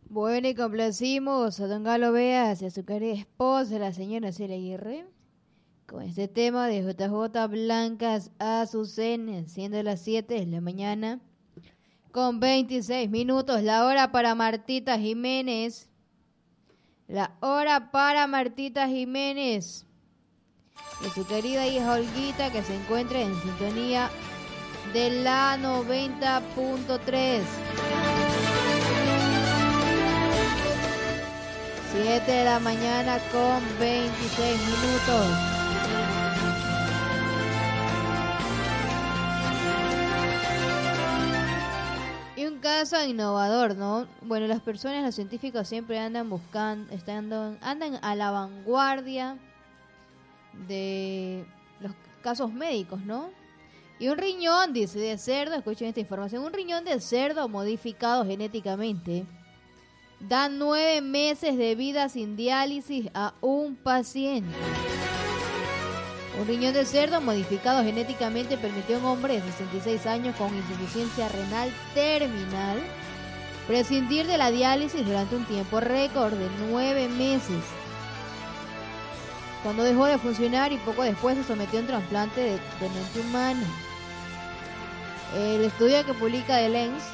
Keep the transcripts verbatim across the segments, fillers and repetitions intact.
Bueno, y complacimos a don Galo Veas y a su querida esposa, la señora Celia Aguirre, con este tema de J J Blancas Azucena, siendo las siete de la mañana, con veintiséis minutos, la hora para Martita Jiménez, la hora para Martita Jiménez, y su querida hija Olguita, que se encuentra en sintonía de la noventa punto tres. siete de la mañana con veintiséis minutos. Y un caso innovador, ¿no? Bueno, las personas, los científicos siempre andan buscando, están, andan a la vanguardia de los casos médicos, ¿no? Y un riñón, dice, de cerdo, escuchen esta información, un riñón de cerdo modificado genéticamente da nueve meses de vida sin diálisis a un paciente. Un riñón de cerdo modificado genéticamente permitió a un hombre de sesenta y seis años con insuficiencia renal terminal prescindir de la diálisis durante un tiempo récord de nueve meses. Cuando dejó de funcionar y poco después se sometió a un trasplante de, de mente humana. El estudio que publica The Lancet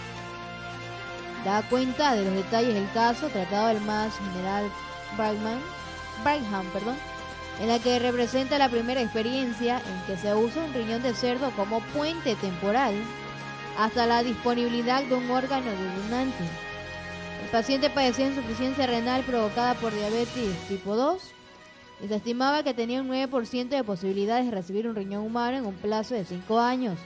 da cuenta de los detalles del caso tratado del más general Brigham, Brigham, perdón, en la que representa la primera experiencia en que se usa un riñón de cerdo como puente temporal hasta la disponibilidad de un órgano de donante. El paciente padecía insuficiencia renal provocada por diabetes tipo dos y se estimaba que tenía un nueve por ciento de posibilidades de recibir un riñón humano en un plazo de cinco años.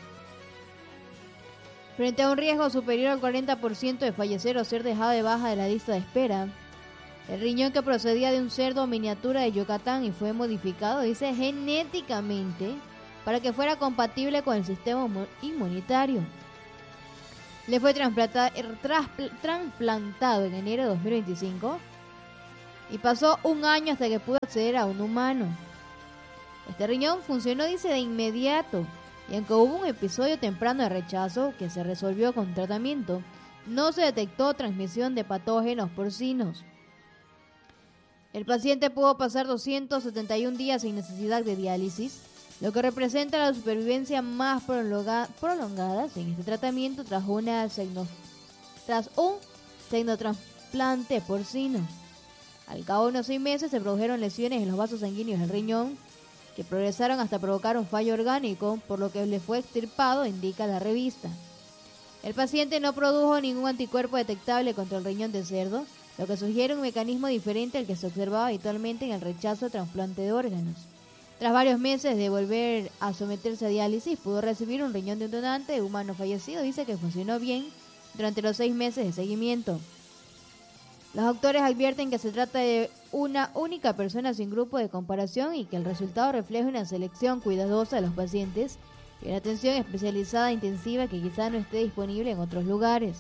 Frente a un riesgo superior al cuarenta por ciento de fallecer o ser dejado de baja de la lista de espera, el riñón, que procedía de un cerdo miniatura de Yucatán y fue modificado, dice, genéticamente para que fuera compatible con el sistema inmunitario. Le fue trasplantado en enero de dos mil veinticinco y pasó un año hasta que pudo acceder a un humano. Este riñón funcionó, dice, de inmediato. Y aunque hubo un episodio temprano de rechazo que se resolvió con tratamiento, no se detectó transmisión de patógenos porcinos. El paciente pudo pasar doscientos setenta y un días sin necesidad de diálisis, lo que representa la supervivencia más prolonga, prolongada en este tratamiento tras, una segno, tras un xenotrasplante porcino. Al cabo de unos seis meses se produjeron lesiones en los vasos sanguíneos del riñón, que progresaron hasta provocar un fallo orgánico, por lo que le fue extirpado, indica la revista. El paciente no produjo ningún anticuerpo detectable contra el riñón de cerdo, lo que sugiere un mecanismo diferente al que se observaba habitualmente en el rechazo de trasplante de órganos. Tras varios meses de volver a someterse a diálisis, pudo recibir un riñón de un donante humano fallecido. Dice que funcionó bien durante los seis meses de seguimiento. Los autores advierten que se trata de una única persona sin grupo de comparación y que el resultado refleja una selección cuidadosa de los pacientes y una atención especializada e intensiva que quizá no esté disponible en otros lugares.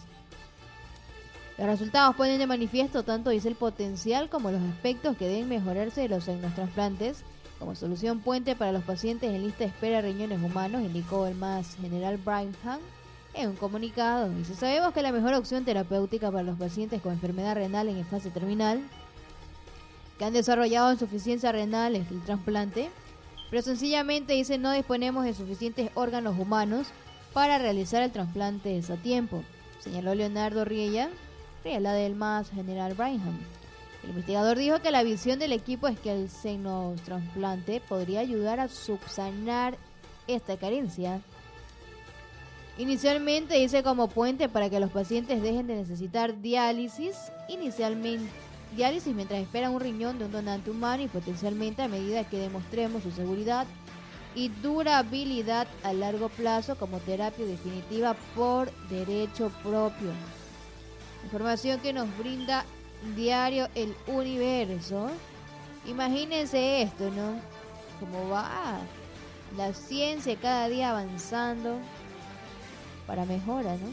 Los resultados ponen de manifiesto tanto dice el potencial como los aspectos que deben mejorarse de los xenotrasplantes como solución puente para los pacientes en lista de espera de riñones humanos, indicó el más general Brigham en un comunicado. Dice: sabemos que la mejor opción terapéutica para los pacientes con enfermedad renal en fase terminal que han desarrollado insuficiencia renal es el trasplante, pero sencillamente, dice, no disponemos de suficientes órganos humanos para realizar el trasplante a tiempo, señaló Leonardo Riella, Riella del más general Brigham. El investigador dijo que la visión del equipo es que el xenotrasplante podría ayudar a subsanar esta carencia. Inicialmente, dice, como puente para que los pacientes dejen de necesitar diálisis, inicialmente diálisis mientras esperan un riñón de un donante humano y potencialmente a medida que demostremos su seguridad y durabilidad a largo plazo como terapia definitiva por derecho propio. Información que nos brinda Diario El Universo. Imagínense esto, ¿no? Cómo va la ciencia cada día avanzando para mejora, ¿no?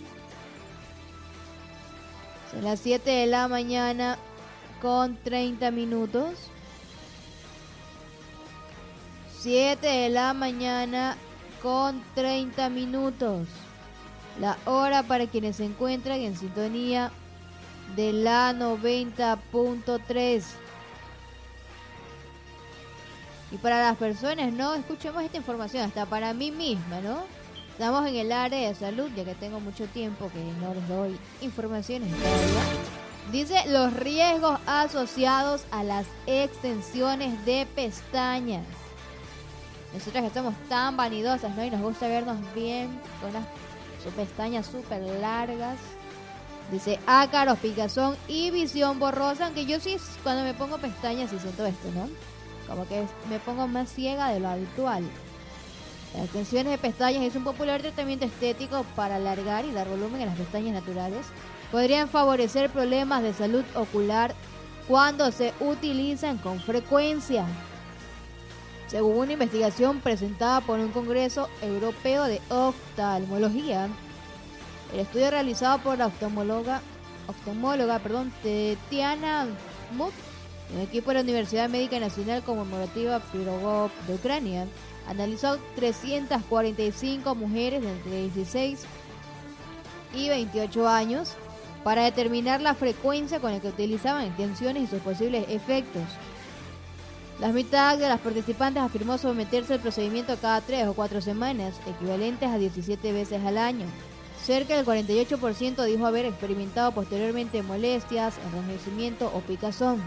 Son las siete de la mañana con treinta minutos. siete de la mañana con treinta minutos. La hora para quienes se encuentran en sintonía de la noventa punto tres. Y para las personas, ¿no? Escuchemos esta información, hasta para mí misma, ¿no? Estamos en el área de salud, ya que tengo mucho tiempo que no les doy informaciones todavía. Dice, los riesgos asociados a las extensiones de pestañas. Nosotras que somos tan vanidosas, ¿no? Y nos gusta vernos bien con las pestañas súper largas. Dice, ácaros, picazón y visión borrosa. Aunque yo sí, cuando me pongo pestañas, sí siento esto, ¿no? Como que me pongo más ciega de lo habitual. Las extensiones de pestañas es un popular tratamiento estético para alargar y dar volumen a las pestañas naturales. Podrían favorecer problemas de salud ocular cuando se utilizan con frecuencia. Según una investigación presentada por un Congreso Europeo de Oftalmología, el estudio realizado por la oftalmóloga, oftalmóloga perdón, Tetiana Smut, un equipo de la Universidad Médica Nacional Conmemorativa Pirogov de Ucrania, analizó trescientas cuarenta y cinco mujeres de entre dieciséis y veintiocho años para determinar la frecuencia con la que utilizaban extensiones y sus posibles efectos. La mitad de las participantes afirmó someterse al procedimiento cada tres o cuatro semanas, equivalentes a diecisiete veces al año. Cerca del cuarenta y ocho por ciento dijo haber experimentado posteriormente molestias, enrojecimiento o picazón.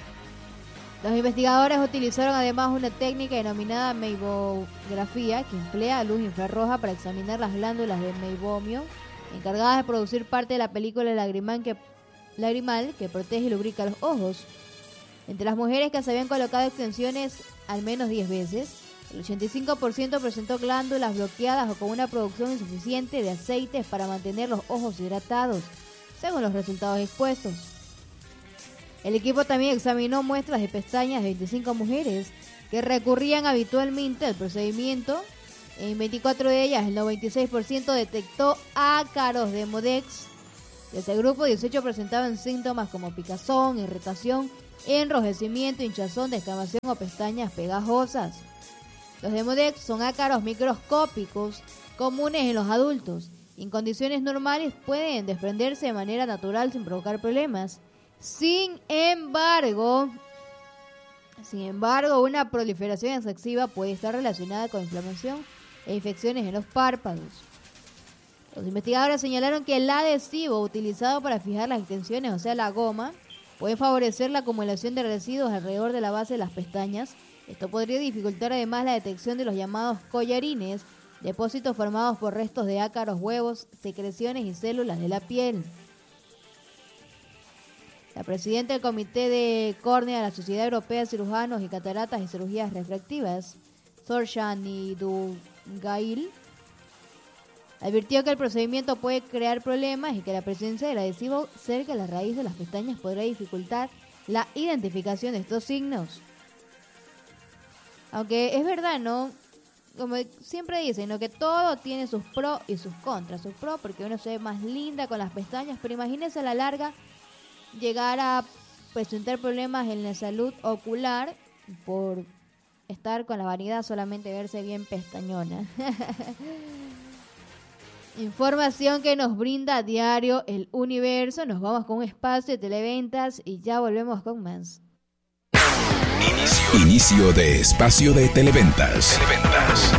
Los investigadores utilizaron además una técnica denominada meibografía, que emplea luz infrarroja para examinar las glándulas del meibomio, encargadas de producir parte de la película lagrimal que, lagrimal que protege y lubrica los ojos. Entre las mujeres que se habían colocado extensiones al menos diez veces, el ochenta y cinco por ciento presentó glándulas bloqueadas o con una producción insuficiente de aceites para mantener los ojos hidratados, según los resultados expuestos. El equipo también examinó muestras de pestañas de veinticinco mujeres que recurrían habitualmente al procedimiento. En veinticuatro de ellas, el noventa y seis por ciento detectó ácaros de Demodex. De ese grupo, dieciocho presentaban síntomas como picazón, irritación, enrojecimiento, hinchazón, descamación o pestañas pegajosas. Los Demodex son ácaros microscópicos comunes en los adultos. En condiciones normales pueden desprenderse de manera natural sin provocar problemas. Sin embargo, sin embargo, una proliferación excesiva puede estar relacionada con inflamación e infecciones en los párpados. Los investigadores señalaron que el adhesivo utilizado para fijar las extensiones, o sea la goma, puede favorecer la acumulación de residuos alrededor de la base de las pestañas. Esto podría dificultar además la detección de los llamados collarines, depósitos formados por restos de ácaros, huevos, secreciones y células de la piel. La presidenta del Comité de Córnea de la Sociedad Europea de Cirujanos y Cataratas y Cirugías Refractivas, Sorcha Nidugail, advirtió que el procedimiento puede crear problemas y que la presencia del adhesivo cerca de la raíz de las pestañas podrá dificultar la identificación de estos signos. Aunque es verdad, ¿no? Como siempre dicen, ¿no? Que todo tiene sus pros y sus contras. Sus pros porque uno se ve más linda con las pestañas, pero imagínense a la larga llegar a presentar problemas en la salud ocular por estar con la vanidad solamente verse bien pestañona. Información que nos brinda a diario El Universo. Nos vamos con un espacio de televentas y ya volvemos con más. Inicio, Inicio de espacio de televentas. Televentas.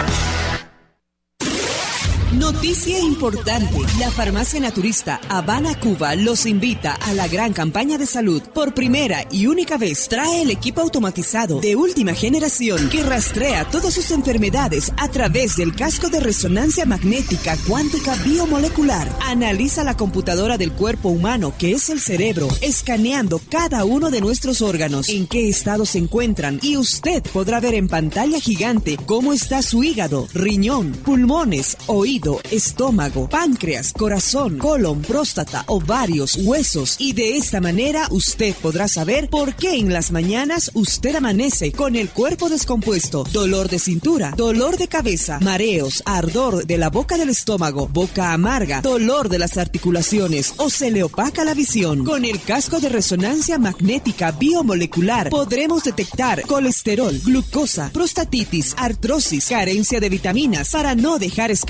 Noticia importante. La farmacia naturista Habana Cuba los invita a la gran campaña de salud. Por primera y única vez trae el equipo automatizado de última generación que rastrea todas sus enfermedades a través del casco de resonancia magnética cuántica biomolecular. Analiza la computadora del cuerpo humano, que es el cerebro, escaneando cada uno de nuestros órganos, en qué estado se encuentran, y usted podrá ver en pantalla gigante cómo está su hígado, riñón, pulmones, oído, estómago, páncreas, corazón, colon, próstata, ovarios, huesos, y de esta manera usted podrá saber por qué en las mañanas usted amanece con el cuerpo descompuesto, dolor de cintura, dolor de cabeza, mareos, ardor de la boca del estómago, boca amarga, dolor de las articulaciones o se le opaca la visión. Con el casco de resonancia magnética biomolecular podremos detectar colesterol, glucosa, prostatitis, artrosis, carencia de vitaminas para no dejar escapar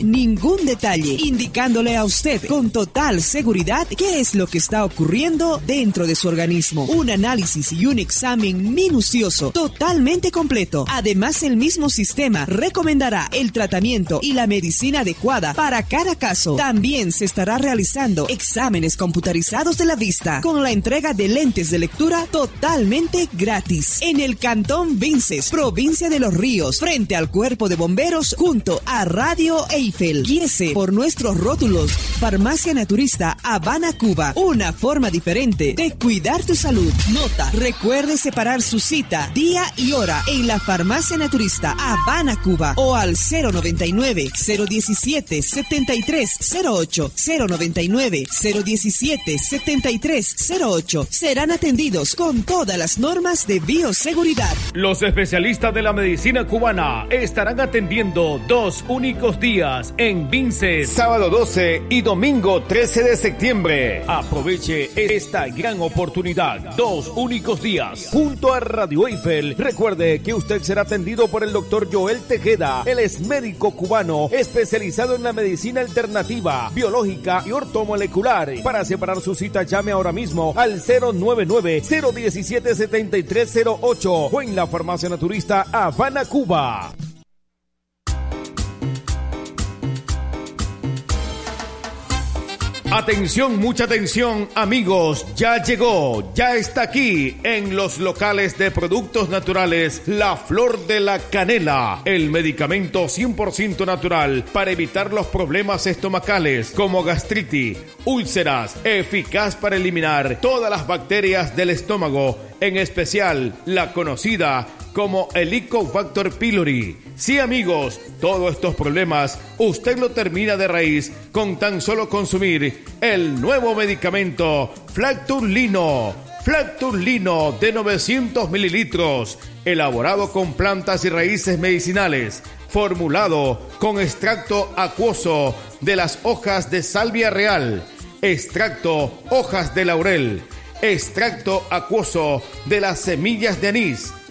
ningún detalle, indicándole a usted con total seguridad qué es lo que está ocurriendo dentro de su organismo. Un análisis y un examen minucioso, totalmente completo. Además, el mismo sistema recomendará el tratamiento y la medicina adecuada para cada caso. También se estará realizando exámenes computarizados de la vista con la entrega de lentes de lectura totalmente gratis. En el Cantón Vinces, provincia de Los Ríos, frente al Cuerpo de Bomberos, junto a Radio Eiffel. Guíese por nuestros rótulos. Farmacia Naturista Habana, Cuba. Una forma diferente de cuidar tu salud. Nota, recuerde separar su cita, día y hora en la Farmacia Naturista Habana, Cuba, o al cero noventa y nueve, cero diecisiete, setenta y tres cero ocho, cero noventa y nueve, cero diecisiete, setenta y tres cero ocho. Serán atendidos con todas las normas de bioseguridad. Los especialistas de la medicina cubana estarán atendiendo dos únicos días en Vinces, sábado doce y domingo trece de septiembre. Aproveche esta gran oportunidad. Dos únicos días junto a Radio Eiffel. Recuerde que usted será atendido por el doctor Joel Tejeda. Él es médico cubano especializado en la medicina alternativa, biológica y ortomolecular. Para separar su cita, llame ahora mismo al cero nueve nueve, cero diecisiete, setenta y tres cero ocho o en la Farmacia Naturista Habana, Cuba. Atención, mucha atención, amigos, ya llegó, ya está aquí en los locales de productos naturales La Flor de la Canela, el medicamento cien por ciento natural para evitar los problemas estomacales como gastritis, úlceras, eficaz para eliminar todas las bacterias del estómago, en especial la conocida como Helicobacter pylori. Sí, amigos, todos estos problemas usted lo termina de raíz con tan solo consumir el nuevo medicamento Flacturlino. Flacturlino de novecientos mililitros, elaborado con plantas y raíces medicinales, formulado con extracto acuoso de las hojas de salvia real, extracto hojas de laurel, extracto acuoso de las semillas de anís,